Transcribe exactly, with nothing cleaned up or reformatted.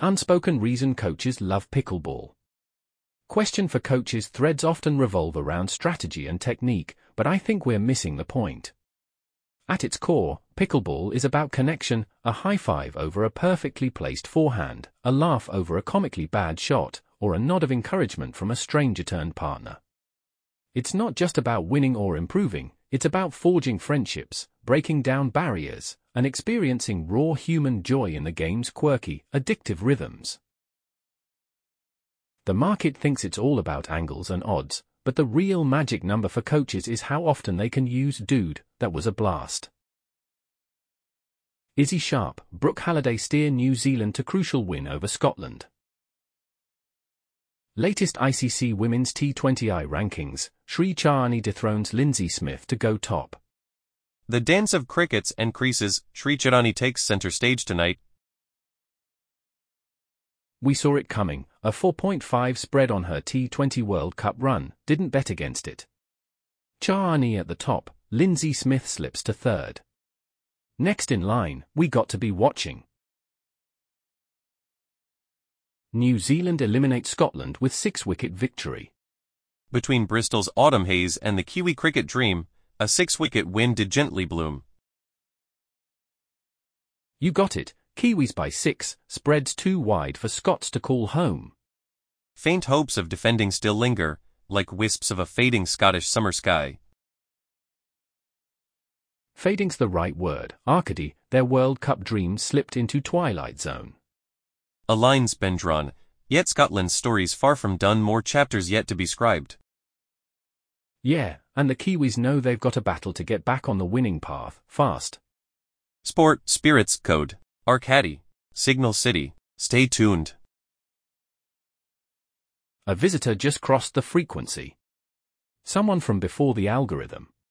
unspoken reason coaches love pickleball. Question for coaches threads often revolve around strategy and technique, but I think we're missing the point. At its core, pickleball is about connection, a high five over a perfectly placed forehand, a laugh over a comically bad shot, or a nod of encouragement from a stranger-turned partner. It's not just about winning or improving, it's about forging friendships, breaking down barriers, and experiencing raw human joy in the game's quirky, addictive rhythms. The market thinks it's all about angles and odds, but the real magic number for coaches is how often they can use "dude, that was a blast." Izzy Sharp, Brooke Halliday steer New Zealand to crucial win over Scotland. Latest I C C Women's T twenty I rankings, Sri Chahani dethrones Lindsay Smith to go top. The dance of crickets and creases, Sri Chahani takes center stage tonight. We saw it coming, a four point five spread on her T twenty World Cup run, didn't bet against it. Chahani at the top, Lindsay Smith slips to third. Next in line, we got to be watching. New Zealand eliminate Scotland with six-wicket victory. Between Bristol's autumn haze and the Kiwi cricket dream, a six-wicket win did gently bloom. You got it, Kiwis by six, spreads too wide for Scots to call home. Faint hopes of defending still linger, like wisps of a fading Scottish summer sky. Fading's the right word, Arcady, their World Cup dream slipped into twilight zone. A line's been drawn, yet Scotland's story's far from done, more chapters yet to be scribed. Yeah, and the Kiwis know they've got a battle to get back on the winning path, fast. Sport, Spirits, Code, Arcady, Signal City, stay tuned. A visitor just crossed the frequency. Someone from before the algorithm.